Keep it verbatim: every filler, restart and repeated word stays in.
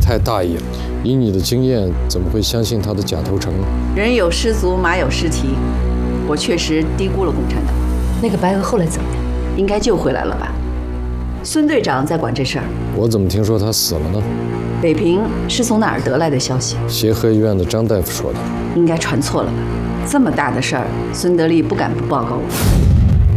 太大意了。以你的经验，怎么会相信他的假投诚？ 人有失足，马有失蹄。我确实低估了共产党。 那个白鹅后来怎么样？ 应该救回来了吧？孙队长在管这事儿。 我怎么听说他死了呢？ 北平是从哪儿得来的消息？ 协和医院的张大夫说的。 应该传错了吧？这么大的事儿，孙德利不敢不报告我。